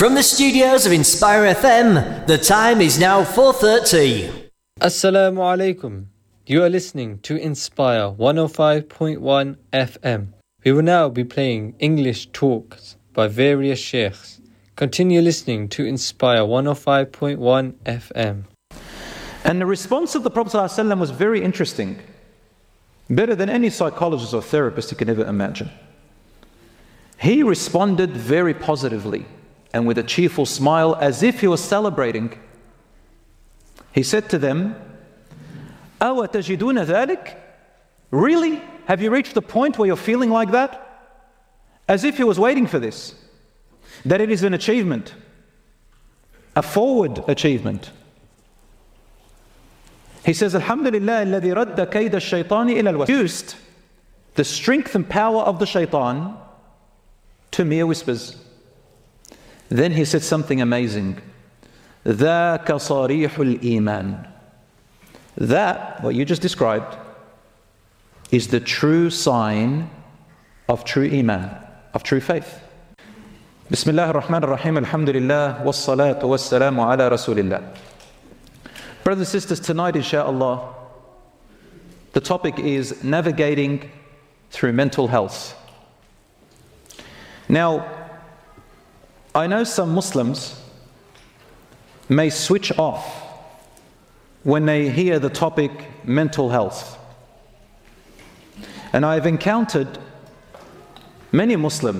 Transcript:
From the studios of Inspire FM, the time is now 4:30. Assalamu alaikum. You are listening to Inspire 105.1 FM. We will now be playing English talks by various sheikhs. Continue listening to Inspire 105.1 FM. And the response of the Prophet ﷺ was very interesting. Better than any psychologist or therapist you can ever imagine. He responded very positively and with a cheerful smile as if he was celebrating. He said to them, أَوَ تَجِدُونَ ذَلِكَ? Really? Have you reached the point where you're feeling like that? As if he was waiting for this. That it is an achievement. A forward achievement. He says, Alhamdulillah, الَّذِي رَدَّ كَيْدَ الشَّيْطَانِ إِلَى الْوَسْوَاسِ. Used the strength and power of the shaitan to mere whispers. Then he said something amazing. ذَاكَ صَرِيحُ الْإِيمَانِ. That, what you just described, is the true sign of true iman, of true faith. Bismillah ar-Rahman ar-Rahim, alhamdulillah, wassalatu wassalamu ala rasulillah. Brothers and sisters, tonight inshaAllah, the topic is navigating through mental health. Now, I know some Muslims may switch off when they hear the topic mental health. And I've encountered many Muslims